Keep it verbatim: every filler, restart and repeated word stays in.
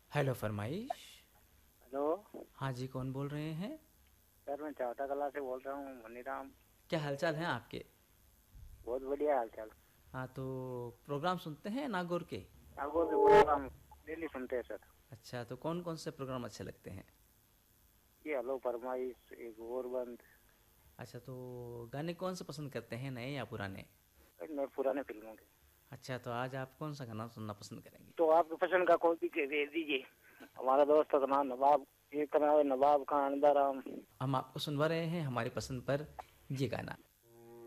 Hello फरमाइश। Hello. हाँ जी, कौन बोल रहे हैं? सर मैं चावटा कला से बोल रहा हूँ, मनीराम। क्या हालचाल है आपके? बहुत बढ़िया हाल चाल। हाँ, तो प्रोग्राम सुनते हैं नागौर के? आपको भी प्रोग्राम डेली सुनते हैं सर। अच्छा, तो कौन कौन से प्रोग्राम अच्छे लगते हैं? ये हेलो फरमाइश, एक और बंद। अच्छा, तो गाने कौन से पसंद करते हैं, नए या पुराने? मैं पुराने फिल्मों के। अच्छा, तो आज आप कौन सा गाना सुनना पसंद करेंगे? तो आपकी पसंद का कोई भी दे दीजिए। हमारा दोस्त का नाम नवाब, एक का नाम है नवाब खान अंदाराम। हम आपको सुनवा रहे हैं हमारी पसंद पर ये गाना।